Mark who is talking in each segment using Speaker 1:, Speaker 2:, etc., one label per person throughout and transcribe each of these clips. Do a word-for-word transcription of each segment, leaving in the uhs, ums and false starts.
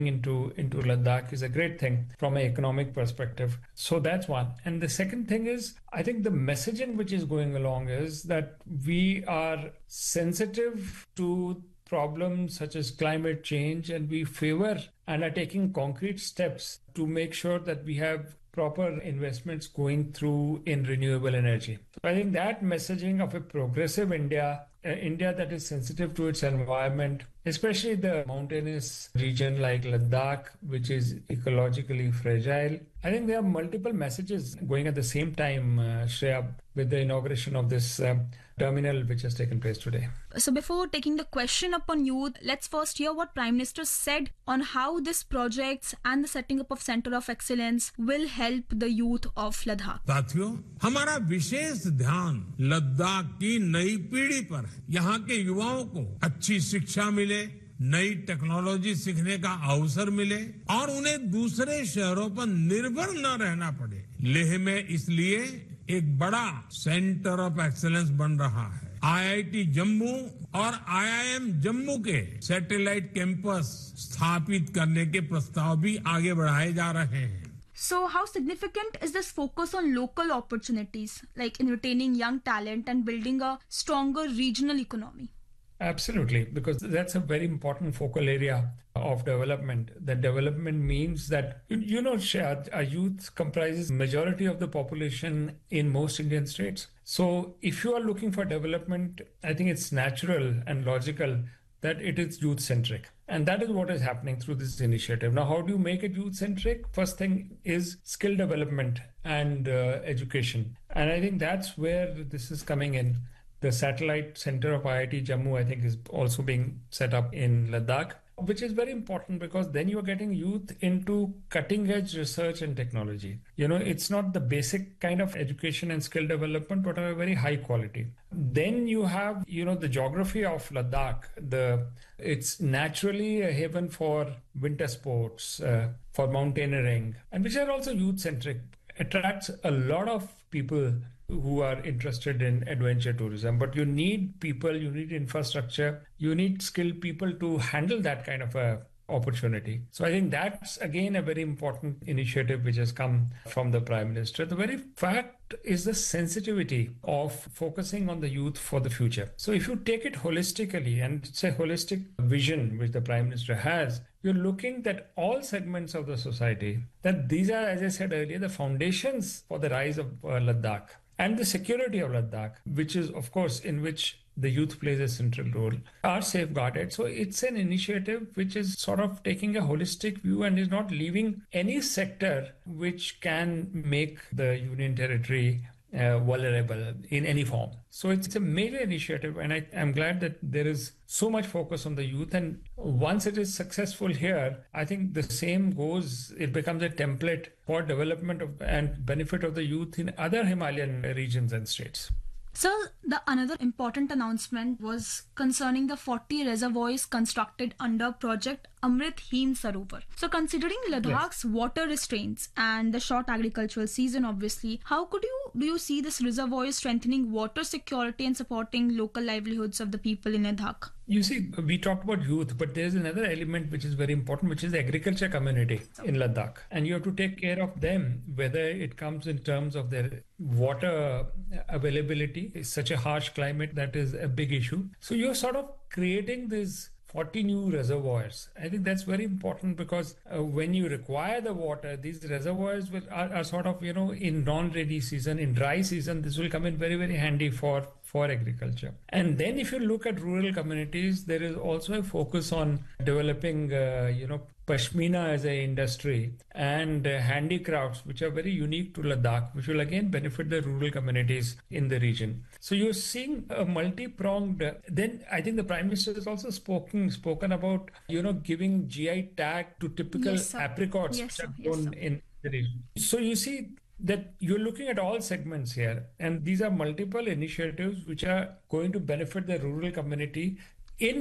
Speaker 1: into into Ladakh is a great thing from an economic perspective. So that's one. And the second thing is, I think the messaging which is going along is that we are sensitive to problems such as climate change, and we favor and are taking concrete steps to make sure that we have proper investments going through in renewable energy. So I think that messaging of a progressive India, uh, India that is sensitive to its environment, especially the mountainous region like Ladakh, which is ecologically fragile. I think there are multiple messages going at the same time, uh, Shreya, with the inauguration of this uh, terminal which has taken place today.
Speaker 2: So before taking the question upon youth, let's first hear what Prime Minister said on how this projects and the setting up of Center of Excellence will help the youth of Ladakh.
Speaker 3: साथियों, हमारा विशेष ध्यान लद्दाख की नई पीढ़ी पर है। यहाँ के युवाओं को अच्छी शिक्षा मिले, नई टेक्नोलॉजी सीखने का अवसर मिले और उन्हें दूसरे शहरों पर निर्भर न रहना पड़े। लेह में इसलिए एक बड़ा सेंटर ऑफ एक्सीलेंस बन रहा है। आईआईटी जम्मू और आईआईएम जम्मू के सैटेलाइट कैंपस स्थापित करने के प्रस्ताव भी आगे बढ़ाए जा रहे हैं।
Speaker 2: So how significant is this focus on local opportunities, like in retaining young talent and building a stronger regional economy?
Speaker 1: Absolutely, because that's a very important focal area of development. That development means that, you, you know, Shad, our youth comprises majority of the population in most Indian states. So if you are looking for development, I think it's natural and logical that it is youth-centric. And that is what is happening through this initiative. Now, how do you make it youth-centric? First thing is skill development and uh, education. And I think that's where this is coming in. The satellite center of I I T Jammu, I think, is also being set up in Ladakh, which is very important because then you're getting youth into cutting edge research and technology. You know, it's not the basic kind of education and skill development, but of a very high quality. Then you have, you know, the geography of Ladakh. The it's naturally a haven for winter sports, uh, for mountaineering, and which are also youth centric. Attracts a lot of people who are interested in adventure tourism, but you need people, you need infrastructure, you need skilled people to handle that kind of a opportunity. So I think that's again a very important initiative which has come from the Prime Minister. The very fact is the sensitivity of focusing on the youth for the future. So if you take it holistically, and it's a holistic vision which the Prime Minister has, you're looking at all segments of the society, that these are, as I said earlier, the foundations for the rise of uh, Ladakh. And the security of Ladakh, which is, of course, in which the youth plays a central role, are safeguarded. So it's an initiative which is sort of taking a holistic view and is not leaving any sector which can make the Union Territory uh, vulnerable in any form. So it's a major initiative, and I, I'm glad that there is so much focus on the youth. And once it is successful here, I think the same goes, it becomes a template for development of and benefit of the youth in other Himalayan regions and states.
Speaker 2: So the another important announcement was concerning the forty reservoirs constructed under Project Amrit Heen Sarovar. So considering Ladakh's yes. water restraints and the short agricultural season, obviously, how could you do you see this reservoir strengthening water security and supporting local livelihoods of the people in Ladakh?
Speaker 1: You see, we talked about youth, but there's another element which is very important, which is the agriculture community in Ladakh. And you have to take care of them, whether it comes in terms of their water availability. It's such a harsh climate that is a big issue. So you're sort of creating this forty new reservoirs. I think that's very important because uh, when you require the water, these reservoirs will, are, are sort of, you know, in non-rainy season, in dry season, this will come in very, very handy for, for agriculture. And then if you look at rural communities, there is also a focus on developing, uh, you know, Pashmina as an industry and uh, handicrafts, which are very unique to Ladakh, which will again benefit the rural communities in the region. So you're seeing a multi-pronged. Uh, then I think the Prime Minister has also spoken spoken about, you know, giving G I tag to typical
Speaker 2: yes,
Speaker 1: apricots
Speaker 2: yes,
Speaker 1: which are
Speaker 2: yes,
Speaker 1: grown in the region. So you see that you're looking at all segments here, and these are multiple initiatives which are going to benefit the rural community in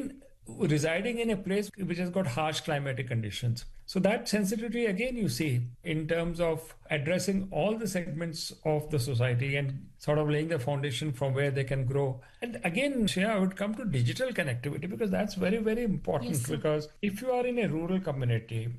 Speaker 1: residing in a place which has got harsh climatic conditions. So that sensitivity again you see in terms of addressing all the segments of the society and sort of laying the foundation from where they can grow. And again, Shreya, I would come to digital connectivity because that's very, very important.
Speaker 2: Yes, sir.
Speaker 1: Because if you are in a rural community,